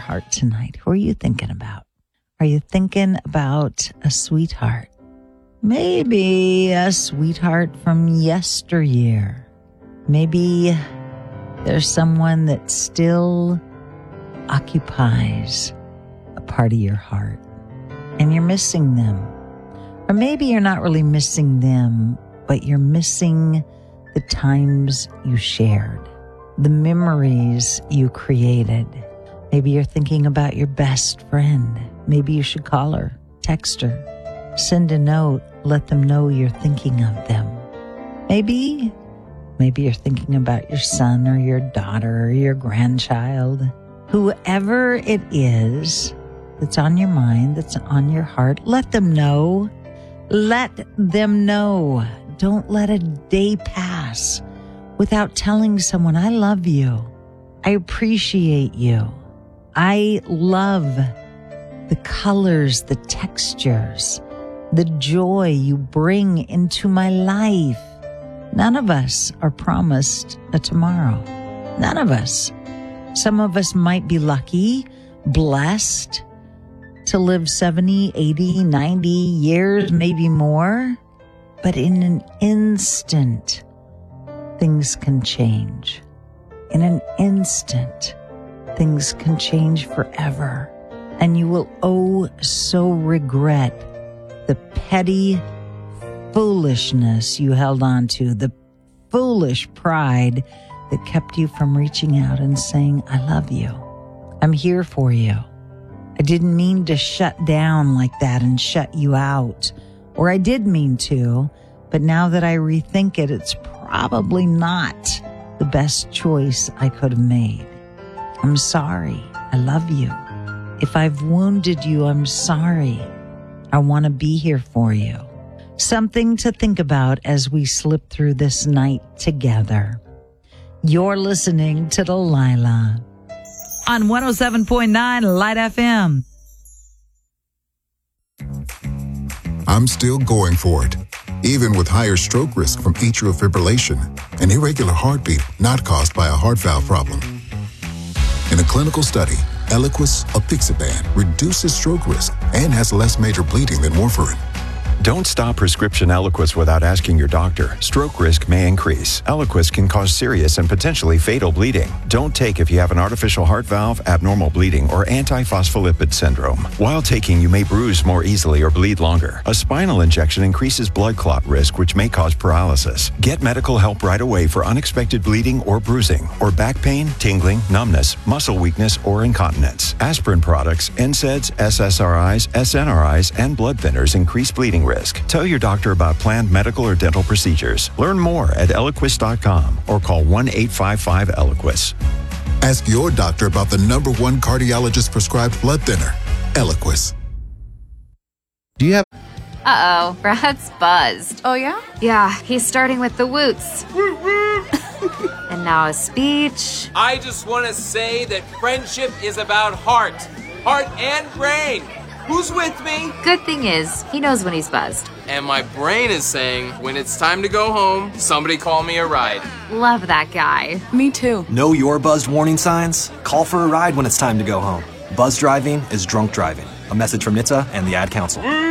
heart tonight? Who are you thinking about? Are you thinking about a sweetheart? Maybe a sweetheart from yesteryear. Maybe there's someone that still occupies a part of your heart and you're missing them. Or maybe you're not really missing them, but you're missing the times you shared, the memories you created. Maybe you're thinking about your best friend. Maybe you should call her, text her, send a note, let them know you're thinking of them. Maybe you're thinking about your son or your daughter or your grandchild. Whoever it is that's on your mind, that's on your heart, let them know. Let them know. Don't let a day pass without telling someone, I love you. I appreciate you. I love the colors, the textures, the joy you bring into my life. None of us are promised a tomorrow. None of us. Some of us might be lucky, blessed to live 70, 80, 90 years, maybe more. But in an instant, things can change. In an instant, things can change forever. And you will so regret the petty foolishness you held on to, the foolish pride that kept you from reaching out and saying, I love you. I'm here for you. I didn't mean to shut down like that and shut you out. Or I did mean to, but now that I rethink it, it's probably not the best choice I could have made. I'm sorry. I love you. If I've wounded you, I'm sorry. I want to be here for you. Something to think about as we slip through this night together. You're listening to Delilah on 107.9 Light FM. I'm still going for it, even with higher stroke risk from atrial fibrillation, an irregular heartbeat not caused by a heart valve problem. In a clinical study, Eliquis apixaban reduces stroke risk and has less major bleeding than warfarin. Don't stop prescription Eliquis without asking your doctor. Stroke risk may increase. Eliquis can cause serious and potentially fatal bleeding. Don't take if you have an artificial heart valve, abnormal bleeding, or antiphospholipid syndrome. While taking, you may bruise more easily or bleed longer. A spinal injection increases blood clot risk, which may cause paralysis. Get medical help right away for unexpected bleeding or bruising, or back pain, tingling, numbness, muscle weakness, or incontinence. Aspirin products, NSAIDs, SSRIs, SNRIs, and blood thinners increase bleeding risk. Tell your doctor about planned medical or dental procedures. Learn more at Eliquis.com or call 1-855-ELIQUIS. Ask your doctor about the #1 cardiologist prescribed blood thinner, Eliquis. Do you have... Uh-oh, Brad's buzzed. Oh, yeah? Yeah, he's starting with the woots. And now a speech. I just want to say that friendship is about heart and brain. Who's with me? Good thing is, he knows when he's buzzed. And my brain is saying, when it's time to go home, somebody call me a ride. Love that guy. Me too. Know your buzzed warning signs? Call for a ride when it's time to go home. Buzz driving is drunk driving. A message from NHTSA and the Ad Council.